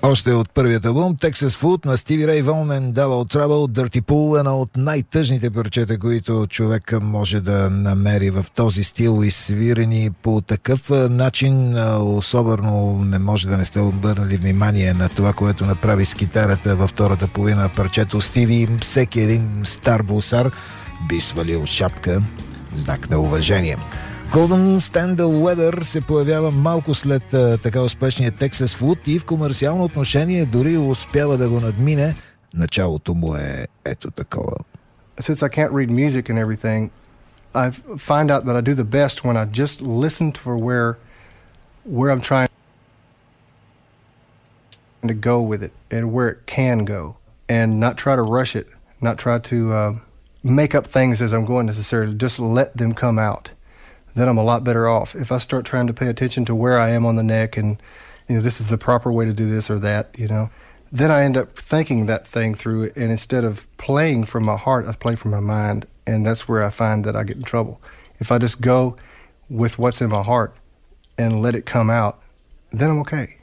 Още от първият албум Texas Food на Stevie Ray Vaughan and Double Trouble, Dirty Pool, едно от най-тъжните парчета, които човек може да намери в този стил и свирени по такъв начин. Особено не може да не сте обърнали внимание на това, което направи с китарата във втората половина на парчето. Стиви, всеки един стар блусар би свалил шапка, знак на уважение. Couldn't Stand the Weather се появява малко след така успешния Texas Food и в комерциално отношение дори успява да го надмине. Началото му е ето такова. Since I can't read music and everything, I find out that I do the best when I just listen for where I'm trying to go with it and where it can go, and not try to rush it, not try to make up things as I'm going necessarily, just let them come out. Then I'm a lot better off. If I start trying to pay attention to where I am on the neck and, you know, this is the proper way to do this or that, you know, then I end up thinking that thing through, and instead of playing from my heart, I play from my mind, and that's where I find that I get in trouble. If I just go with what's in my heart and let it come out, then I'm okay.